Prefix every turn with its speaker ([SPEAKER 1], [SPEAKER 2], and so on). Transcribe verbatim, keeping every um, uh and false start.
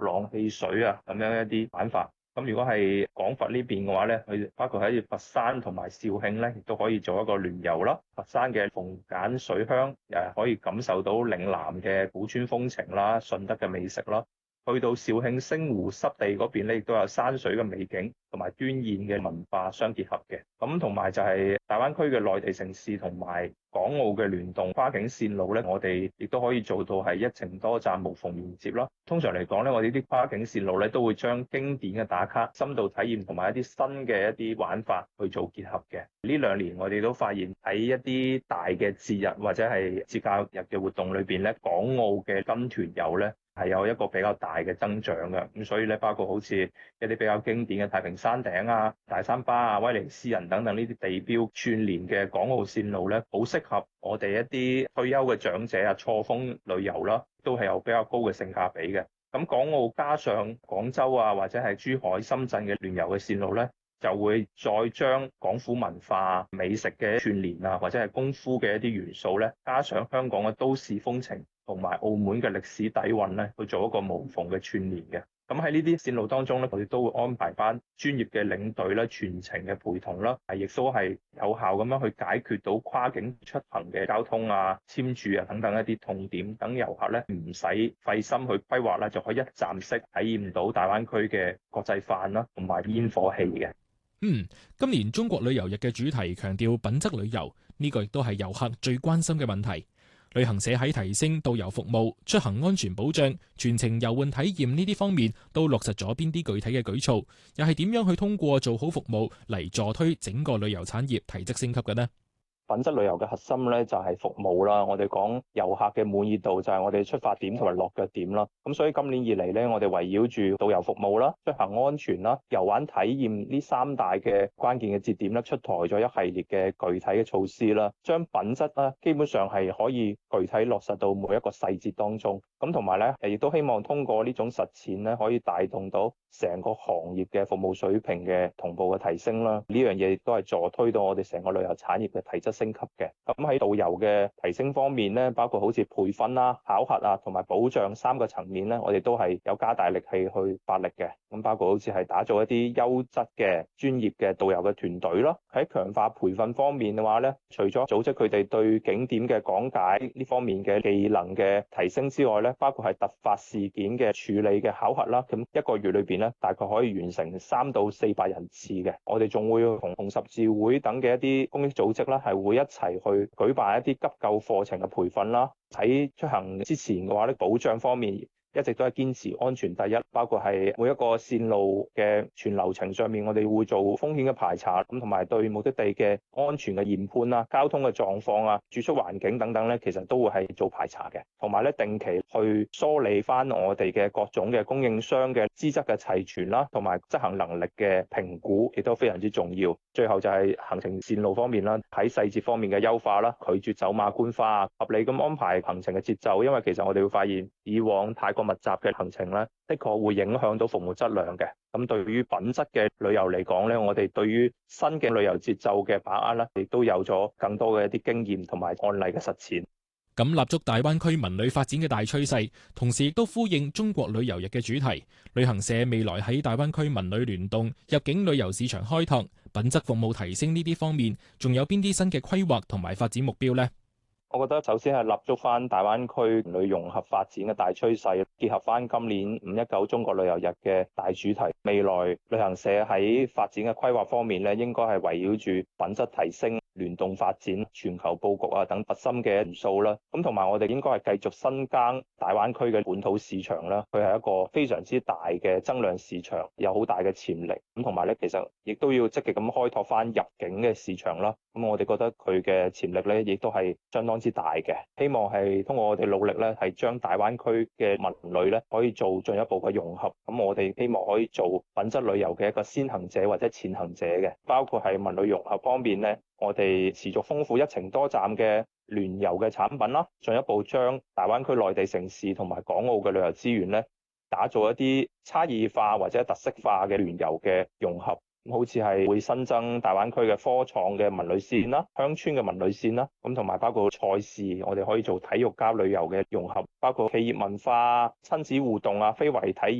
[SPEAKER 1] 浪戲水啊咁樣一啲玩法。咁如果係廣佛呢邊嘅話咧，佢包括喺佛山同埋肇慶咧，亦都可以做一個聯遊啦。佛山嘅鳳鹼水鄉誒，可以感受到嶺南嘅古村風情啦、順德嘅美食啦。去到肇慶星湖濕地嗰邊咧，亦都有山水嘅美景同埋端硯嘅文化相結合嘅。咁同埋就係大灣區嘅內地城市同埋港澳嘅聯動跨境線路咧，我哋亦都可以做到係一程多站無縫連接咯。通常嚟講咧，我哋啲跨境線路咧都會將經典嘅打卡、深度體驗同埋一啲新嘅一啲玩法去做結合嘅。呢兩年我哋都發現喺一啲大嘅節日或者係節假日嘅活動裏邊咧，港澳嘅跟團遊咧係有一個比較大嘅增長嘅。咁所以咧，包括好似一啲比較經典嘅太平山頂啊、大三巴啊、威尼斯人等等呢啲地標串聯嘅港澳線路咧，好適合我哋一啲退休嘅長者啊，錯峰旅遊啦，都係有比較高嘅性價比嘅。咁港澳加上廣州啊，或者係珠海、深圳嘅聯遊嘅線路咧，就會再將廣府文化、美食嘅串聯啊，或者係功夫嘅一啲元素咧，加上香港嘅都市風情同埋澳門嘅歷史底蘊咧，去做一個無縫嘅串聯嘅。咁喺呢啲線路當中咧，我哋都會安排翻專業嘅領隊咧，全程嘅陪同啦，係亦都係有效咁樣去解決到跨境出行嘅交通啊、簽注啊等等一啲痛點，等遊客咧唔使費心去規劃啦，就可以一站式體驗到大灣區嘅國際飯啦，同埋煙火氣嘅。
[SPEAKER 2] 嗯，今年中國旅遊日嘅主題強調品質旅遊，呢個亦都係遊客最關心嘅問題。旅行社喺提升導遊服務、出行安全保障、全程遊玩體驗呢啲方面，都落實咗邊啲具體嘅舉措，又係點樣去通過做好服務嚟助推整個旅遊產業提質升級嘅呢？
[SPEAKER 1] 品質旅遊嘅核心咧就係服務啦，我哋講遊客嘅滿意度就係我哋出發點同埋落腳點啦。咁所以今年以嚟咧，我哋圍繞住導遊服務啦、出行安全啦、遊玩體驗呢三大嘅關鍵嘅節點咧，出台咗一系列嘅具體嘅措施啦，將品質啦基本上係可以具體落實到每一個細節當中。咁同埋咧，亦都希望通過呢種實踐咧，可以帶動到成個行業嘅服務水平嘅同步嘅提升啦。呢樣嘢亦都係助推到我哋成個旅遊產業嘅提質升級嘅。咁喺導遊嘅提升方面咧，包括好似培訓啦、考核啊同埋保障三個層面咧，我哋都係有加大力氣去發力嘅。咁包括好似係打造一啲優質嘅專業嘅導遊嘅團隊咯。喺強化培訓方面嘅話咧，除咗組織佢哋對景點嘅講解呢方面嘅技能嘅提升之外咧，包括係突發事件嘅處理嘅考核啦。咁一個月裏邊咧，大概可以完成三到四百人次嘅。我哋仲會同紅十字會等嘅一啲公益組織啦，係會一齊去舉辦一啲急救課程嘅培訓啦。喺出行之前嘅話咧，保障方面一直都係堅持安全第一，包括係每一個線路嘅全流程上面，我哋會做風險嘅排查，咁同埋對目的地嘅安全嘅研判啊、交通嘅狀況啊、住宿環境等等咧，其實都會係做排查嘅，同埋咧定期去梳理翻我哋嘅各種嘅供應商嘅資質嘅齊全啦，同埋執行能力嘅評估，亦都非常之重要。最後就係行程線路方面啦，喺細節方面嘅優化啦，拒絕走馬觀花，合理咁安排行程嘅節奏，因為其實我哋會發現以往太過密集嘅行程咧，的確會影響到服務質量嘅。咁對於品質嘅旅遊嚟講咧，我哋對於新嘅旅遊節奏嘅把握咧，亦都有咗更多嘅一啲經驗同埋案例嘅實踐。
[SPEAKER 2] 咁立足大灣區文旅發展嘅大趨勢，同時亦都呼應中國旅遊日嘅主題。旅行社未來喺大灣區文旅聯動、入境旅遊市場開拓、品質服務提升呢啲方面，仲有邊啲新嘅規劃同埋發展目標呢？
[SPEAKER 1] 我覺得首先係立足翻大灣區旅融合發展嘅大趨勢，結合翻今年五一九中國旅遊日嘅大主題。未來旅行社喺發展嘅規劃方面咧，應該係圍繞住品質提升、聯動發展、全球佈局啊等核心嘅元素啦。咁同埋我哋應該係繼續深耕大灣區嘅本土市場啦。佢係一個非常之大嘅增量市場，有好大嘅潛力。咁同埋咧，其實亦都要積極咁開拓翻入境嘅市場啦。咁我哋覺得佢嘅潛力咧，亦都係相當之大嘅。希望係通過我哋努力咧，係將大灣區嘅文旅咧，可以做進一步嘅融合。咁我哋希望可以做品質旅遊嘅一個先行者或者前行者嘅，包括係文旅融合方面咧，我哋持續豐富一程多站嘅聯遊嘅產品啦，進一步將大灣區內地城市同埋港澳嘅旅遊資源咧，打造一啲差異化或者特色化嘅聯遊嘅融合。好似係會新增大灣區嘅科創嘅文旅線啦、鄉村嘅文旅線啦，咁同埋包括賽事，我哋可以做體育加旅遊嘅融合，包括企業文化、親子互動啊、非遺體驗。